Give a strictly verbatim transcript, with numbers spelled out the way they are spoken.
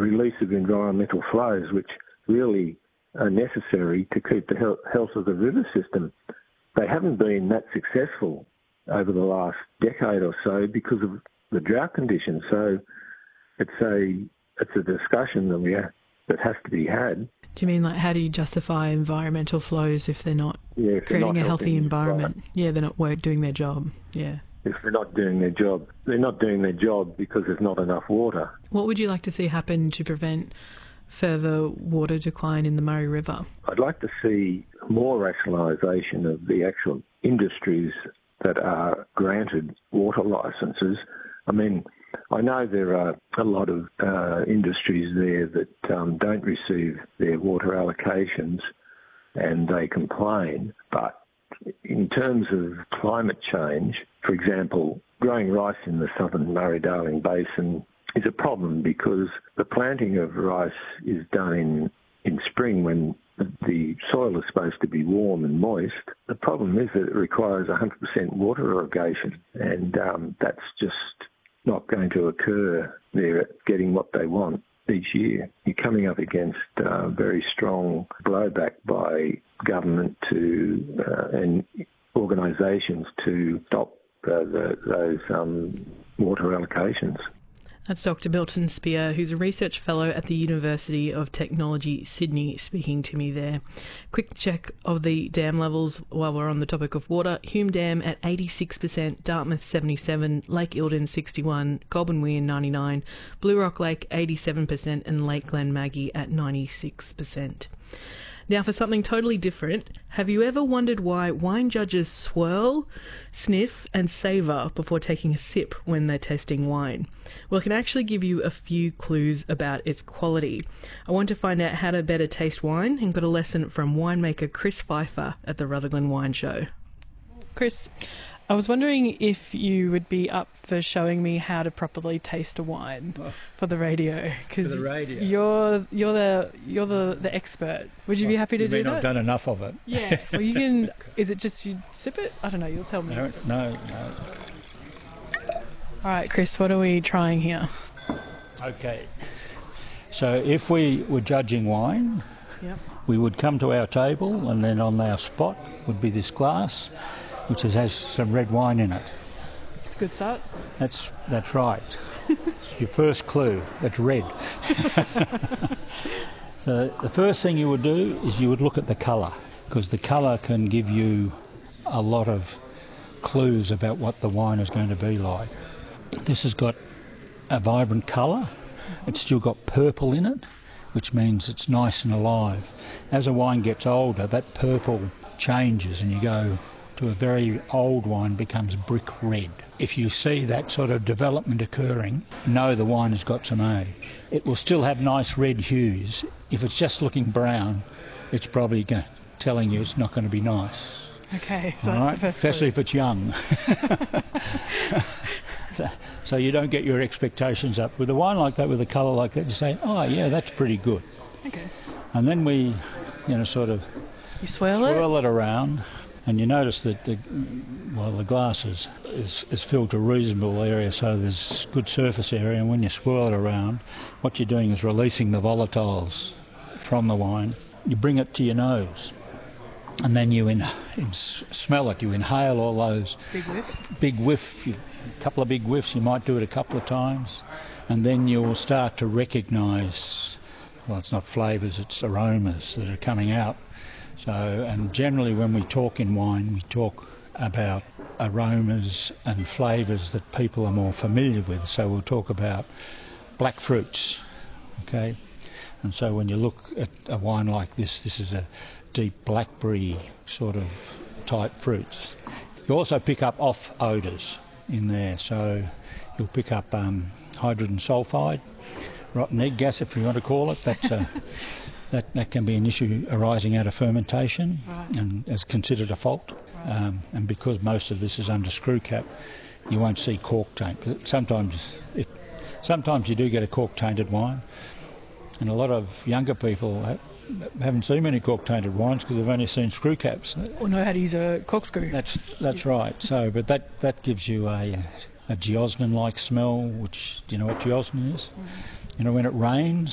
release of environmental flows, which really are necessary to keep the health of the river system. They haven't been that successful over the last decade or so because of the drought conditions. So it's a it's a discussion that we have, that has to be had. Do you mean like how do you justify environmental flows if they're not yeah, if creating they're not a healthy environment? Right. Yeah, they're not doing their job. Yeah. If they're not doing their job, they're not doing their job because there's not enough water. What would you like to see happen to prevent further water decline in the Murray River? I'd like to see more rationalisation of the actual industries that are granted water licences. I mean, I know there are a lot of uh, industries there that um, don't receive their water allocations and they complain, but in terms of climate change, for example, growing rice in the southern Murray-Darling Basin is a problem because the planting of rice is done in, in spring when the soil is supposed to be warm and moist. The problem is that it requires one hundred percent water irrigation, and um, that's just not going to occur there, getting what they want each year. You're coming up against uh, very strong blowback by government to uh, and organisations to stop uh, the, those um, water allocations. That's Doctor Milton Spear, who's a research fellow at the University of Technology, Sydney, speaking to me there. Quick check of the dam levels while we're on the topic of water. Hume Dam at eighty-six percent, Dartmouth seventy-seven, Lake Eildon sixty-one, Goulburn Weir ninety-nine, Blue Rock Lake eighty-seven percent and Lake Glen Maggie at ninety-six percent. Now, for something totally different, have you ever wondered why wine judges swirl, sniff and savour before taking a sip when they're tasting wine? Well, I can actually give you a few clues about its quality. I want to find out how to better taste wine and got a lesson from winemaker Chris Pfeiffer at the Rutherglen Wine Show. Chris, I was wondering if you would be up for showing me how to properly taste a wine oh, for the radio, because you're you're the you're the, the expert. Would you well, be happy to you do mean that? I've done enough of it. Yeah. Well, you can. Is it just you sip it? I don't know. You'll tell me. No, no, no. All right, Chris. What are we trying here? Okay. So if we were judging wine, yep. we would come to our table, and then on our spot would be this glass, which has some red wine in it. It's a good start. That's that's right. It's your first clue. It's red. So the first thing you would do is you would look at the colour, because the colour can give you a lot of clues about what the wine is going to be like. This has got a vibrant colour. It's still got purple in it, which means it's nice and alive. As a wine gets older, that purple changes and you go to a very old wine becomes brick red. If you see that sort of development occurring, know the wine has got some age. It will still have nice red hues. If it's just looking brown, it's probably go- telling you it's not going to be nice. Okay, so All that's right? the first Especially clue. if it's young. so, so you don't get your expectations up. With a wine like that, with a colour like that, you say, oh yeah, that's pretty good. Okay. And then we, you know, sort of you swirl, swirl it? it around. And you notice that the, well, the glass is, is, is filled to a reasonable area, so there's good surface area, and when you swirl it around, what you're doing is releasing the volatiles from the wine. You bring it to your nose, and then you in, in, smell it, you inhale all those... Big whiff? Big whiff, you, a couple of big whiffs, you might do it a couple of times, and then you'll start to recognise, well, it's not flavours, it's aromas that are coming out. So, and generally when we talk in wine, we talk about aromas and flavours that people are more familiar with. So we'll talk about black fruits, okay? And so when you look at a wine like this, this is a deep blackberry sort of type fruits. You also pick up off odours in there. So you'll pick up um, hydrogen sulphide, rotten egg gas if you want to call it. That's a... That, that can be an issue arising out of fermentation, right. and is considered a fault. Right. Um, and because most of this is under screw cap, you won't see cork taint. But sometimes, it, sometimes you do get a cork tainted wine, and a lot of younger people ha- haven't seen many cork tainted wines because they've only seen screw caps. Or know how to use a corkscrew. That's that's right. So, but that, that gives you a a geosmin-like smell. Which, do you know what geosmin is? Mm. You know, when it rains,